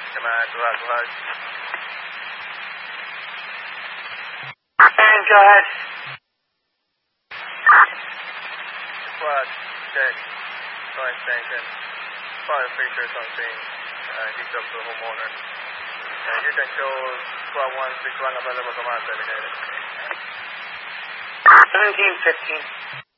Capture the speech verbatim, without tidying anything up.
Command, go ahead, go ahead. And go ahead. Squad, check. Fire station. Fire features on scene. Uh, give up to the homeowner. Uh, you can show squad one six one available command delegated. seventeen fifteen.